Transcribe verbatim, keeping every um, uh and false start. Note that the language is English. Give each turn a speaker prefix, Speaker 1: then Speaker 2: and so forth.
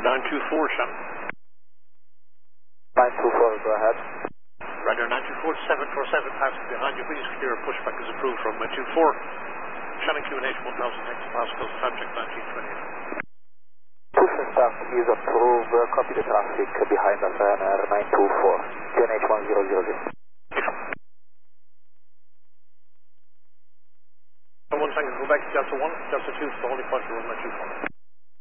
Speaker 1: nine two four, Shannon.
Speaker 2: nine two four, go ahead.
Speaker 1: Radar nine two four, seven four seven, passing behind you. Please clear. Pushback is approved from uh, two four. Shannon Q N H one thousand hectopascals, time check nineteen twenty-eight.
Speaker 2: Pushback is approved. Uh, copy the traffic behind us, Ryanair nine two four, Q N H one zero zero zero.
Speaker 1: One second, go back to Delta one, Delta two, for the holding point, runway two four.